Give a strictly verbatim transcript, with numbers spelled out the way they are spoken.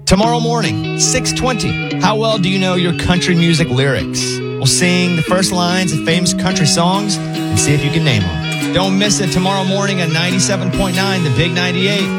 Tomorrow morning, six twenty. How well do you know your country music lyrics? We'll sing the first lines of famous country songs and see if you can name them. Don't miss it tomorrow morning at ninety-seven point nine, The Big ninety-eight.